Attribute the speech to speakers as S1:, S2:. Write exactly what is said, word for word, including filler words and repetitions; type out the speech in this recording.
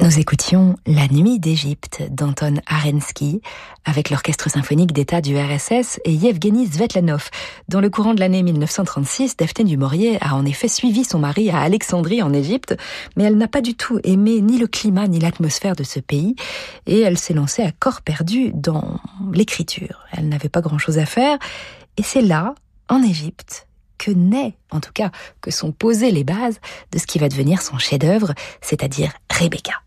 S1: Nous écoutions La Nuit d'Égypte d'Anton Arensky avec l'Orchestre symphonique d'État du R S S et Yevgeny Svetlanov. Dans le courant de l'année mille neuf cent trente-six, Daphné du Maurier a en effet suivi son mari à Alexandrie en Égypte, mais elle n'a pas du tout aimé ni le climat ni l'atmosphère de ce pays et elle s'est lancée à corps perdu dans l'écriture. Elle n'avait pas grand-chose à faire et c'est là, en Égypte, que naît, en tout cas, que sont posées les bases de ce qui va devenir son chef-d'œuvre, c'est-à-dire Rebecca.